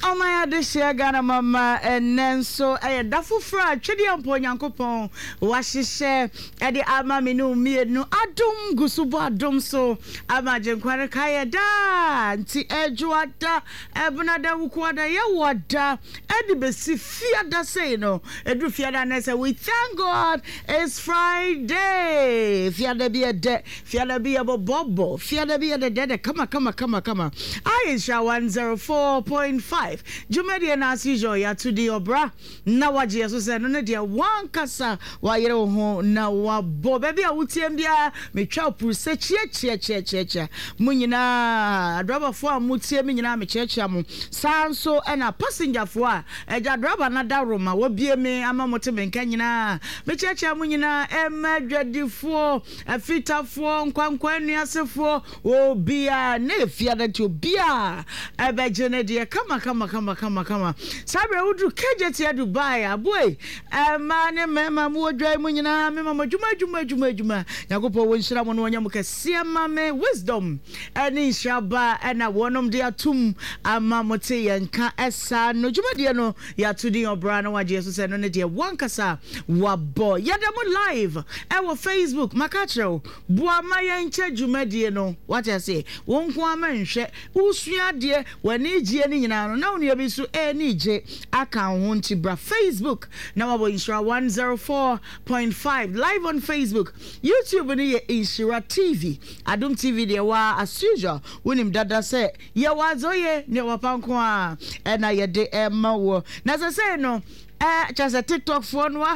Oh my God, share Ghana mama and then so I dafu fra chidi ampo nyankopon washishe edi ama minu mi no adum gusubo adum so ama jenkware kaya da nti ejuada ebuna da wukwada ye wada edi besi fiada say no edu fiada na say we thank God it's Friday fiada be a de fiada be a bobo fiada be a de come Aisha 104.5 Jumedi na asijo ya tudi obra na waje so se no ne de wan kasa wa yere ho na wa bo baby a wutiem bia me twa pu se chie munyina driver fo a mutiem nyina me chie mu sanso na passenger fo a eja driver na da roma wo bie me ama mote me nka nyina me chie munyina emadwadifo afitafo nkwankwan nuasefo obia na fiada ti obia ebejene de kama sabe udu kejeti ya Dubai aboy mane mema muodwa mu nyina mema juma yakopo wonhira mo no nya mukase mame wisdom ani shaba na wonom de atum ama mote yanka esa no juma de no ya tudi obra no waje so se no ne de wankasa wabo yadamu live ewo Facebook makachro bua mayenche juma de no what I say wonko amanhwe usua de wani gie ni nyina no na woni bisu nije aka ho nti bra Facebook na wabo Insura 104.5 live on Facebook YouTube ni Insura TV Adum TV de wa as usual wonim dada se ye wazoye ne wapanko a na ye de mawo na se no just a TikTok phone wa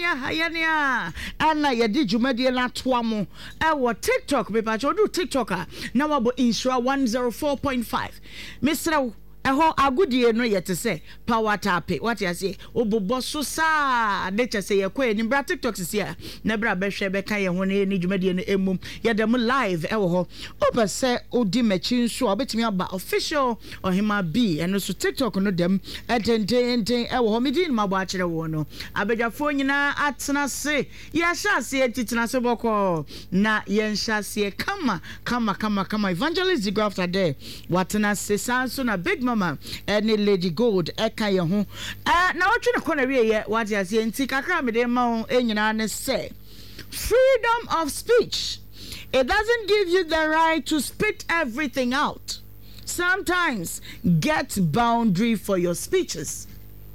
hayania ana ye di jumadi na toamo wo TikTok me pa do TikToker na wabo Insura 104.5 Mr. Eho agudie no yete se power tap what you say obobo so sa nature say ye kwa ni bra TikTok sia na bra behwe be kan ye ho na ni dwumade no emum ye dem live ewo ho oba se odi machi nso obetimi aba official ohima B eno so TikTok no dem edenden ewo ho medin mabo a kire wo no abedwafo nyina atena se ye sha se titina se boko na ye nsha se kama evangelist go after there watena se sanso na big mama any lady gold eka ye ho na otwe ne kona wie ye what you say nti kakra me de ma enyina ne say freedom of speech. It doesn't give you the right to spit everything out. Sometimes get boundary for your speeches.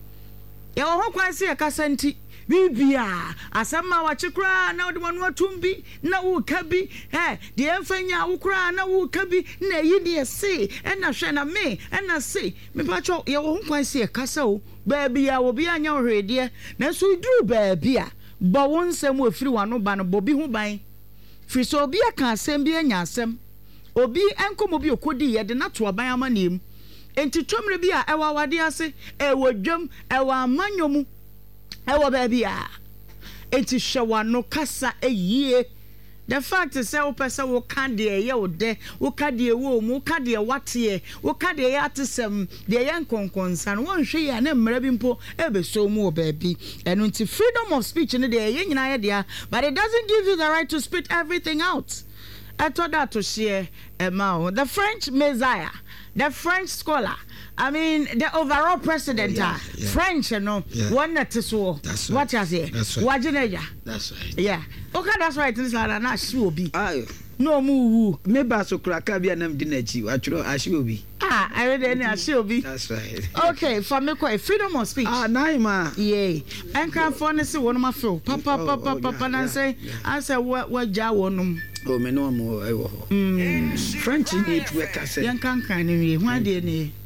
Ye ho kwanse ya kasenti bibia asama wachikra na odi wanu atumbi na wukabi de emfanya wukra na wukabi na yi de se na hwe na me na se me pacho ye wo kwanse kasa o baabia wo bia anya hwede na so duru baabia bo wonsem afiri wano ba no bobi hu ban firi so obi aka asem bi anya asem obi enkomo bi okodi ye de na to ban amanem enti twomre bi a ewa wade ase ewo dwam ewa amanyomu ewo baby enti hwewa no kasa eyie the fact is say opese wo kan de ye wo de wo ka de wo mu ka de wate wo ka de ya atesem de ye nkonkonsan won hwe ya na mmara bi mpo ebeso mu wo baby eno nti freedom of speech ne de ye nyina ye de but it doesn't give you the right to spit everything out. I thought that to share the French Messiah, the French scholar, I mean the overall president, French, you know, one that is so. That's right. What you say? That's right. That's right. Yeah. Okay, that's right. This is like na sure be. No move. Maybe so kraka bi anam dinachi. Atro ashobi. I read any ashobi. That's right. Okay, for me quite freedom of speech. Naima. Yeah. And can phone say one my feel. Papa and say I say what ja wonum. Oh me no mo French need to work say. Yan kan kan ni. Why dey ni?